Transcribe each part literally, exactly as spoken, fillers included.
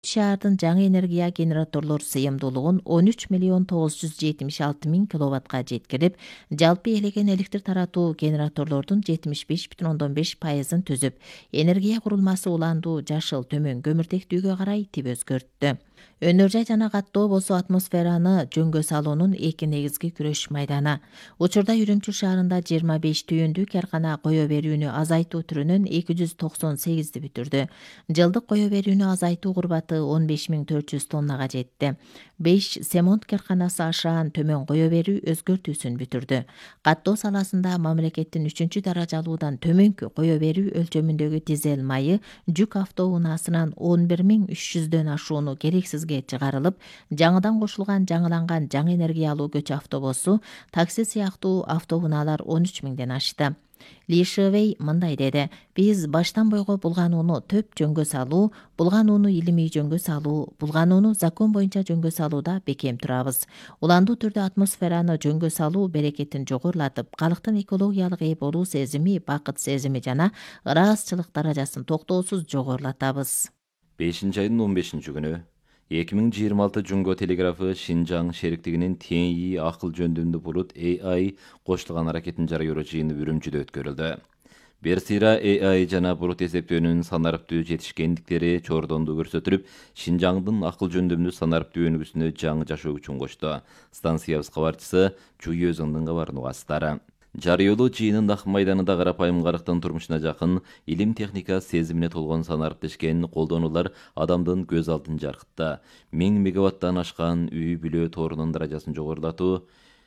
шаардын жаңы энергия генераторлор сыйымдуулугун он үч миллион тогуз жүз жетимиш алты миң киловаттка жеткирип, жалпы элеген электр таратуу генераторлордун жетимиш беш бүтүн ондон беш пайызын түзүп, энергия курулмасы уландуу жашыл төмөн көмүртектүүгө карай тип өзгөрттү. Өнөр жай жана каттоо болсо атмосфераны жөнгө салуунун эки негизги күрөш майданы. Учурда Үрүмчү шаарында жыйырма беш түйүндүү каркана кое берүүнү азайтуу түрүнөн эки жүз токсон сегизди бүтүрдү. Жылдык кое берүүнү азайтуу курбаты он беш миң төрт жүз тоннага жетти. беш семонт карканасы ашаан төмөн кое берүү өзгөртүүсүн бүтүрдү. Каттоо саласында мамлекеттин үчүнчү даражалуудан төмөнкү кое берүү өлчөмүндөгү дизель майы жүк автоунаасынан он бир миң үч жүздөн ашууну керексизге чыгарылып, жаңыдан кошулган жаңыланган жаңы энергиялуу көч автобусу, такси сыяктуу автоунаалар он үч миңден ашты. Ли Шивей мындай деди: биз баштан бойго булганууну төп жөнгө салуу, булганууну илимий жөнгө салуу, булганууну закон боюнча жөнгө салууда бекем турабыз. Уландуу түрдө атмосфераны жөнгө салуу берекетин жогорулатып, калктын экологиялык ээ болуу сезими, бакыт сезими жана ыраазычылык даражасын токтоосуз жогорулатабыз. бешинчи айдын он бешинчи күнү эки миң жыйырма алты Жунго телеграфы Шинжаң шериктигинин Теңии акыл жөндөмдүү булут A I кошулган аракетин жарыялоо жыйыны Үрүмчүдө өткөрүлдү. Бир сыйра A I жана булут эсептөөнүн санариптүү жетишкендиктери чордондуу көрсөтүлүп, Шинжаңдын акыл жөндөмдүү санариптүү өнүгүүсүнө жаңы жашоо күчүн кошту. Станциябыз кабарчысы Чуй Өзүңдүн кабарын угасыздар. Жарыялоо жыйынын нак майданында карапайым карыктын турмушуна жакын, илим техника сезимине толгон санариптешкен колдонуулар адамдын көз алдын жаркытты. миң мегаваттан ашкан үй бүлө торунун даражасын жогорулатуу,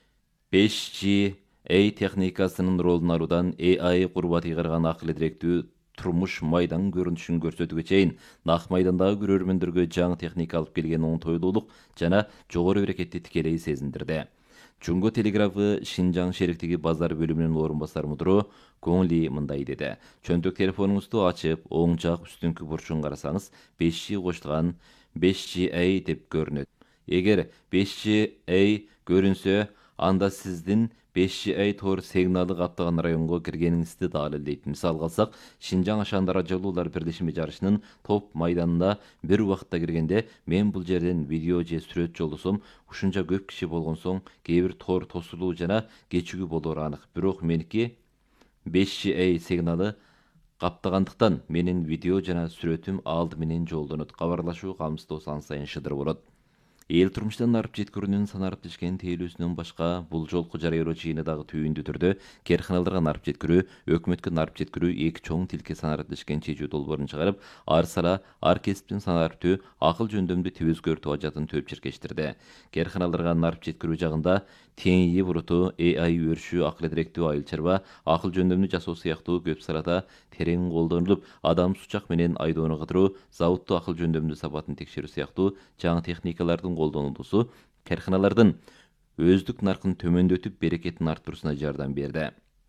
беш G A техникасынын ролун алуудан A I курбат ыйгарган акыл директүү турмуш майдан көрүнүшүн көрсөтүүгө чейин нак майдандагы көрөрмөндөргө жаңы техника алып келген оңтойлуулук жана жогору берекетти тикелей сезиндирди. Жунго телеграфы Шинжаң шериктиги базар бөлүмүнүн орун басар мудуру Коңли мындай деди: чөнтөк телефонуңузду ачып, оң жак үстүңкү бурчун карасаңыз, беш G кошулган беш G A деп көрүнөт. Эгер беш G A көрүнсө, анда сиздин беш G A тор сигналы каптаган районго киргениңизди далилдейт. Мисалга алсак, Шинжаң ашаан даражалуулар бирдешме жарышынын топ майданына бир убакытта киргенде, мен бул жерден видео же сүрөт жолдосом, ушунча көп киши болгон соң кээ бир тор тосулуу жана кечигүү болоору анык. Бирок меники беш G A сигналы каптагандыктан менин видео жана сүрөтүм алды менен жолдонот. Кабарлашуу камсыздоо сан сайын шыдыр болот. Эл турмуштан арып жеткирүүнүн санариптешкен тейлөөсүнөн башка бул жолку жарыялоо жыйыны дагы түйүндүү түрдө керканаларга нарып жеткирүү, өкмөткө нарып жеткирүү эки чоң тилке санариптешкен чечүү долбоорун чыгарып, ар сара ар кесиптин санариптүү акыл жөндөмдүү тип өзгөртүү ажатын төп черкештирди. Керканаларга нарып жеткирүү жагында Теңии буруту, A I өрүшү, акыл директүү айыл чарба, акыл жөндөмдүү жасоо сыяктуу көп салада терең колдонулуп, адам сучак менен айдоону кыдыруу, заводтуу акыл жөндөмдүү сапатын текшерүү сыяктуу жаңы техникалардын колдонулуусу карканалардын өздүк наркын төмөндөтүп, берекетин арттыруусуна жардам берди.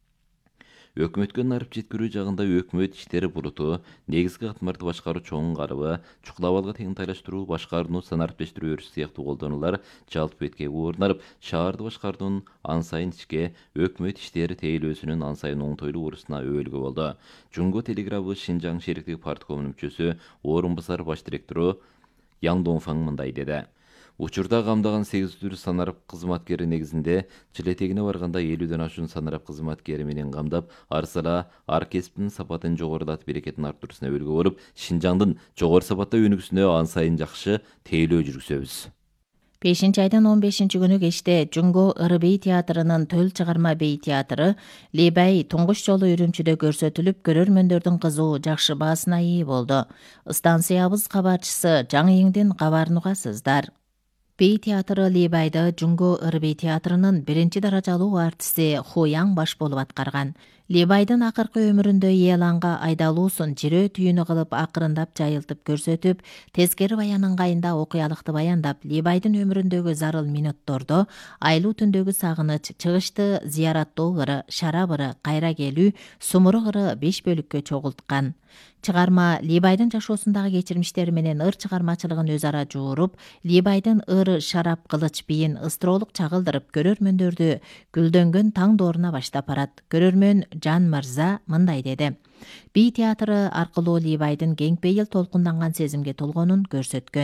Өкмөткө нарып жеткирүү жагында өкмөт иштери буруту, негизги катмарды башкаруу чоң карыбы, чукул абалга тең тайлаштыруу, башкарууну санариптештирүү өрүш сыяктуу колдонулар жалпы бетке орун алып, шаарды башкаруунун ан сайын ичке, өкмөт иштери тейлөөсүнүн ан сайын оңтойлуу урусуна өбөлгө болду. Жунго телеграфы Шинжаң шериктиги парткомунун мүчөсү, орун басар баш директору Яң Донфаң мындай деди: учурда камдаган сегиз түр санарып кызматкери негизинде жыл этегине барганда элүүдөн ашуун санарып кызматкери менен камдап, ар сара ар кесиптин сапатын жогорулатып, берекетин арттыруусуна өбөлгө болуп, Шинжаңдын жогору сапатта өнүгүүсүнө ан сайын жакшы тейлөө жүргүзөбүз. бешинчи айдын он бешинчи күнү кечте Жунго Ырбей театрынын төл чыгарма бей театры Лебай туңгуч жолу Үрүмчүдө көрсөтүлүп, көрөрмөндөрдүн кызуу жакшы баасына ээ болду. Станциябыз кабарчысы Жаңы Эңдин кабарын угасыздар. Бей театры Лебайда Жунго Ырбей театрынын биринчи даражалуу артисти Хуяң баш болуп аткарган. Лебайдын акыркы өмүрүндө Еланга айдалуусун жирөө түйүнү кылып акырындап жайылтып көрсөтүп, тескери баян ыңгайында окуялыкты баяндап, Лебайдын өмүрүндөгү зарыл минуттордо айлуу түндөгү сагыныч, чыгышты зыяраттоо ыры, шарап ыры, кайра келүү, сумуру ыры беш бөлүккө чогулткан. Чыгарма Лебайдын жашоосундагы кечирмиштери менен ыр чыгармачылыгын өз ара жууруп, Лебайдын ыр, шарап, кылыч биин ыстыроолук чагылдырып, көрөрмөндөрдү гүлдөнгөн таң дооруна баштап барат. Көрөрмөн Жан Мырза мындай деди: бей театры аркылуу Лебайдын кең пейил толкунданган сезимге толгонун көрсөткөн.